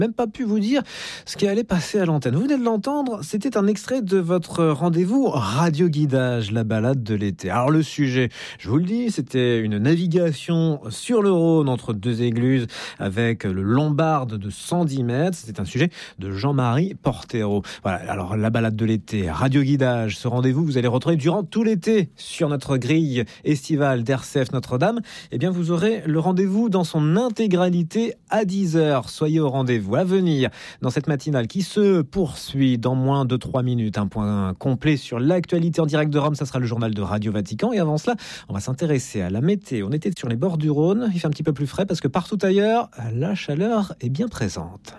même pas pu vous dire ce qui allait passer à l'antenne. Vous venez de l'entendre, c'était un extrait de votre rendez-vous Radio Guidage, la balade de l'été. Alors le sujet, je vous le dis, c'était une navigation sur le Rhône entre deux écluses avec le Lombarde de 110 mètres. C'était un sujet de Jean-Marie Portero. Voilà, alors la balade de l'été, Radio Guidage, ce rendez-vous, vous allez retrouver durant tout l'été sur notre grille estivale d'RCF Notre-Dame. Eh bien, vous aurez le rendez-vous dans son intégralité à 10h. Soyez au rendez-vous. À venir dans cette matinale qui se poursuit dans moins de 3 minutes. Un point complet sur l'actualité en direct de Rome, ça sera le journal de Radio Vatican. Et avant cela, on va s'intéresser à la météo. On était sur les bords du Rhône. Il fait un petit peu plus frais parce que partout ailleurs, la chaleur est bien présente.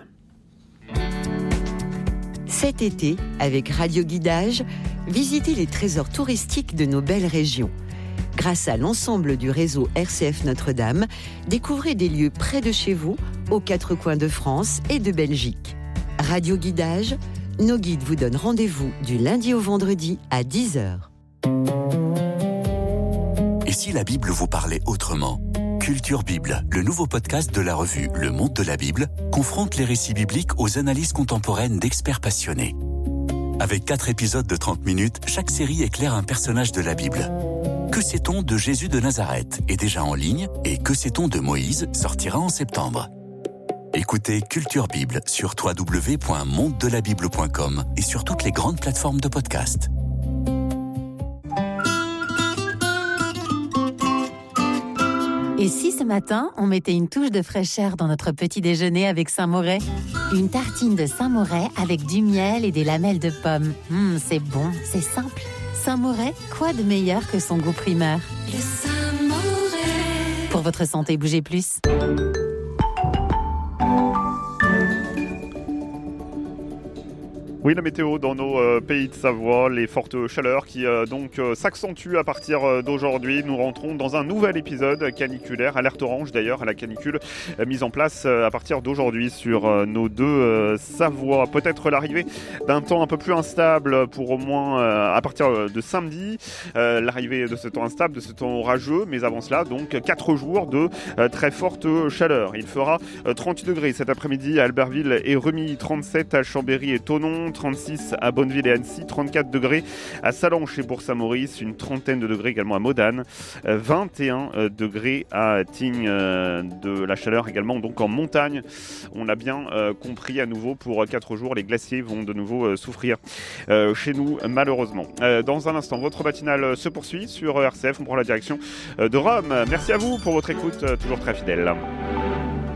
Cet été, avec Radio Guidage, visitez les trésors touristiques de nos belles régions. Grâce à l'ensemble du réseau RCF Notre-Dame, découvrez des lieux près de chez vous, aux quatre coins de France et de Belgique. Radio Guidage, nos guides vous donnent rendez-vous du lundi au vendredi à 10h. Et si la Bible vous parlait autrement ? Culture Bible, le nouveau podcast de la revue Le Monde de la Bible, confronte les récits bibliques aux analyses contemporaines d'experts passionnés. Avec 4 épisodes de 30 minutes, chaque série éclaire un personnage de la Bible. Que sait-on de Jésus de Nazareth est déjà en ligne et Que sait-on de Moïse sortira en septembre. Écoutez Culture Bible sur www.mondelabible.com et sur toutes les grandes plateformes de podcast. Et si ce matin, on mettait une touche de fraîcheur dans notre petit déjeuner avec Saint-Moret ? Une tartine de Saint-Moret avec du miel et des lamelles de pommes. C'est bon, c'est simple. Saint-Moret, quoi de meilleur que son goût primeur ? Le Saint-Moret. Pour votre santé, bougez plus. Oui, la météo dans nos pays de Savoie, les fortes chaleurs qui s'accentuent à partir d'aujourd'hui. Nous rentrons dans un nouvel épisode caniculaire, alerte orange d'ailleurs à la canicule mise en place à partir d'aujourd'hui sur nos deux Savoies. Peut-être l'arrivée d'un temps un peu plus instable pour au moins à partir de samedi. L'arrivée de ce temps instable, de ce temps orageux, mais avant cela, donc 4 jours de très forte chaleur. Il fera 38 degrés cet après-midi à Albertville et Remy, 37 à Chambéry et Thonon, 36 à Bonneville et Annecy, 34 degrés à Sallanches et Bourg-Saint-Maurice, une trentaine de degrés également à Modane, 21 degrés à Tignes, de la chaleur également donc en montagne. On l'a bien compris, à nouveau pour 4 jours, les glaciers vont de nouveau souffrir chez nous malheureusement. Dans un instant, votre matinale se poursuit sur RCF, on prend la direction de Rome. Merci à vous pour votre écoute, toujours très fidèle.